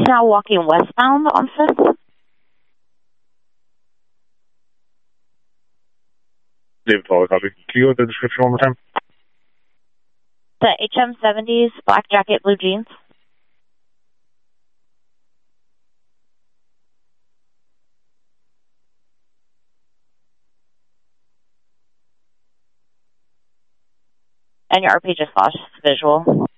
now walking westbound on 5th. David Paul, copy. Can you go with the description one more time? The HM70s, black jacket, blue jeans. And your RP just lost visual.